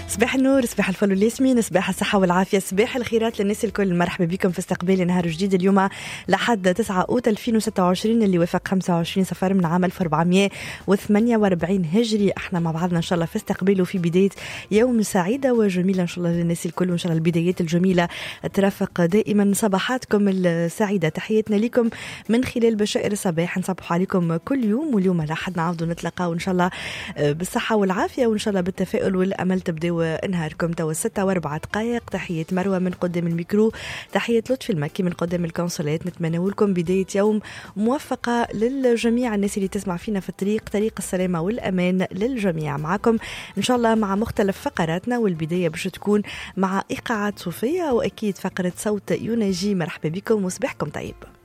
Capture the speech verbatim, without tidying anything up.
صباح النور، صباح الفل والياسمين، صباح الصحة والعافية، صباح الخيرات للناس الكل. مرحبا بكم في استقبال نهار جديد اليوم لحد تسعة أوت ألفين وستة وعشرين اللي وافق خمسة وعشرين صفر من عام ألف وأربعمية وثمانية وأربعين هجري. احنا مع بعضنا ان شاء الله في استقباله في بداية يوم سعيدة وجميلة ان شاء الله للناس الكل، وان شاء الله البدايات الجميلة ترافق دائما صباحاتكم السعيدة. تحياتنا لكم من خلال بشائر الصباح، نصبح عليكم كل يوم، واليوم لحد نعاودوا نتلاقاو ان شاء الله بالصحة والعافية، وان شاء الله بالتفاؤل والامل تبداو نهاركم. توا الستة واربع دقائق. تحية مروة من قدام الميكرو، تحية لطفي المكي من قدام الكونسولات. نتمنى لكم بداية يوم موفقة للجميع، الناس اللي تسمع فينا في الطريق، طريق السلامة والأمان للجميع. معكم إن شاء الله مع مختلف فقراتنا، والبداية باش تكون مع إيقاعات صوفية، وأكيد فقرة صوت يناجي. مرحبا بكم وصباحكم طيب.